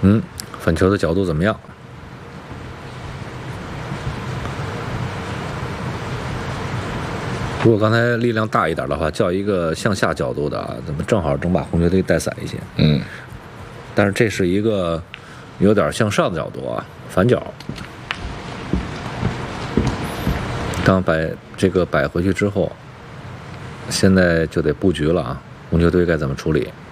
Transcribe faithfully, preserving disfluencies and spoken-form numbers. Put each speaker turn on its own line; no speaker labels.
嗯，粉球的角度怎么样？如果刚才力量大一点的话，叫一个向下角度的啊，咱们正好能把红球队带散一些。
嗯，
但是这是一个有点向上的角度啊，反角。当摆这个摆回去之后，现在就得布局了啊，红球队该怎么处理？